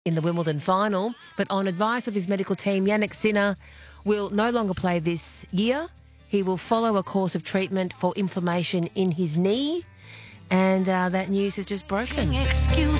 in the Wimbledon final. But on advice of his medical team, Yannick Sinner will no longer play this year. He will follow a course of treatment for inflammation in his knee. And that news has just broken.